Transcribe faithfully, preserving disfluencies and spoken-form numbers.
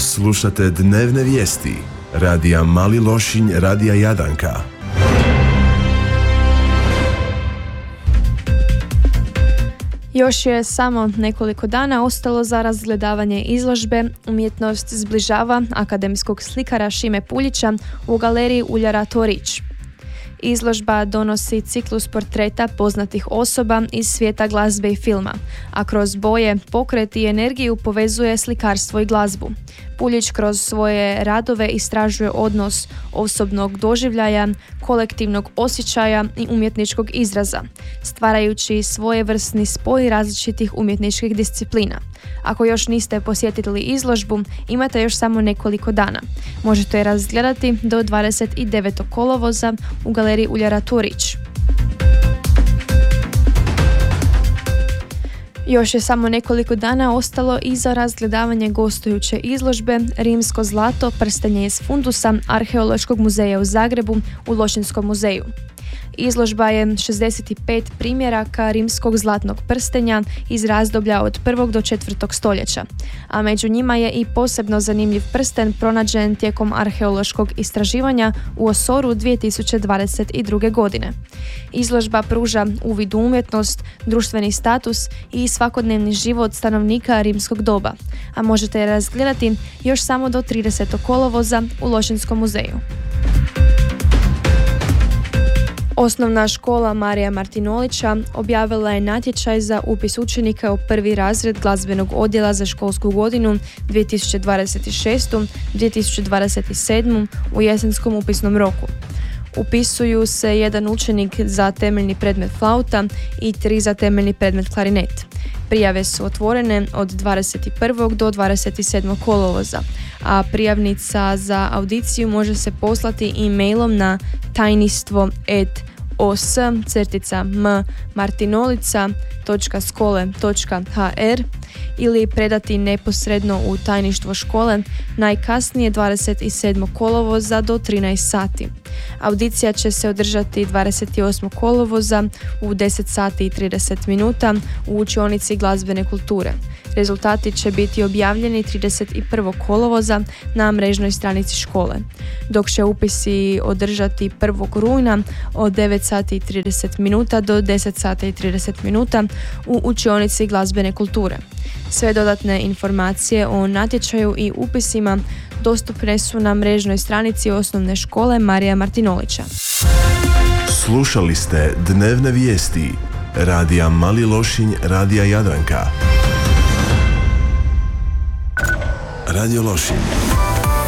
Slušate dnevne vijesti radija Mali Lošinj, radija Jadranka. Još je samo nekoliko dana ostalo za razgledavanje izložbe Umjetnost zbližava akademskog slikara Šime Puljića u galeriji Uljara Torić. Izložba donosi ciklus portreta poznatih osoba iz svijeta glazbe i filma, a kroz boje, pokret i energiju povezuje slikarstvo i glazbu. Puljić kroz svoje radove istražuje odnos osobnog doživljaja, kolektivnog osjećaja i umjetničkog izraza, stvarajući svojevrsni spoj različitih umjetničkih disciplina. Ako još niste posjetili izložbu, imate još samo nekoliko dana. Možete je razgledati do dvadeset devetog kolovoza u galeriji Uljara Torić. Još je samo nekoliko dana ostalo i za razgledavanje gostujuće izložbe Rimsko zlato, prstenje iz fundusa Arheološkog muzeja u Zagrebu u Lošinjskom muzeju. Izložba je šezdeset pet primjeraka rimskog zlatnog prstenja iz razdoblja od prvog do četvrtog stoljeća, a među njima je i posebno zanimljiv prsten pronađen tijekom arheološkog istraživanja u Osoru dvije tisuće dvadeset druge. godine. Izložba pruža uvid u umjetnost, društveni status i svakodnevni život stanovnika rimskog doba, a možete je razgledati još samo do tridesetog kolovoza u Lošinjskom muzeju. Osnovna škola Marija Martinolića objavila je natječaj za upis učenika u prvi razred glazbenog odjela za školsku godinu dvije tisuće dvadeset šeste - dvije tisuće dvadeset sedme u jesenskom upisnom roku. Upisuju se jedan učenik za temeljni predmet flauta i tri za temeljni predmet klarinet. Prijave su otvorene od dvadeset prvog do dvadeset sedmog kolovoza, a prijavnica za audiciju može se poslati e-mailom na tajnistvo et os crtica m martinolica točka skole točka h r ili predati neposredno u tajništvo škole najkasnije dvadeset sedmog kolovoza do trinaest sati. Audicija će se održati dvadeset osmog kolovoza u deset sati i trideset minuta u učionici glazbene kulture. Rezultati će biti objavljeni trideset prvog kolovoza na mrežnoj stranici škole, dok će upisi održati prvog rujna od devet sati i trideset minuta do deset sati i trideset minuta u učionici glazbene kulture. Sve dodatne informacije o natječaju i upisima dostupne su na mrežnoj stranici osnovne škole Marija Martinolića. Slušali ste dnevne vijesti radija Mali Lošinj, radija Jadranka. Radio Lošinj.